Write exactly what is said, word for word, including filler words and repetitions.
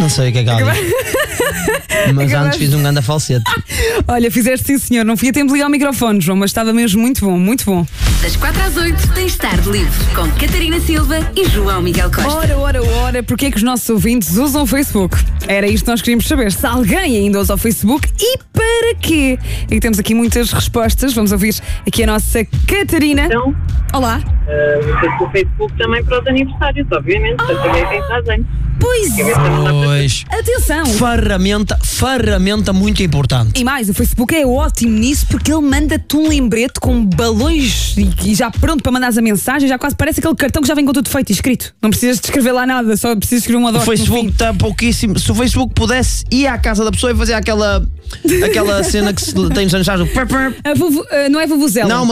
Não sei o que é que ela disse. Mas antes fiz um grande falsete. Olha, fizeste sim, senhor. Não fui a tempo de ligar o microfone, João, mas estava mesmo muito bom, muito bom. Das quatro às oito, tens Tarde Livre com Catarina Silva e João Miguel Costa. Ora, ora, ora, porquê é que os nossos ouvintes usam o Facebook? Era isto que nós queríamos saber. Se alguém ainda usa o Facebook e para quê? E temos aqui muitas respostas. Vamos ouvir aqui a nossa Catarina. Então, Olá. uh, o Facebook também para os aniversários, obviamente. Ah. Também tem anos. Pois, Pois. atenção. Ferramenta, ferramenta muito importante. E mais, o Facebook é ótimo nisso porque ele manda-te um lembrete com balões e, e já pronto para mandares a mensagem, já quase parece aquele cartão que já vem com tudo feito e escrito. Não precisas de escrever lá nada, só precisas escrever uma O dose. Facebook está pouquíssimo. Se o Facebook pudesse ir à casa da pessoa e fazer aquela, aquela cena que se tem nos anos. A vuvu, uh, não é vuvuzela. Não,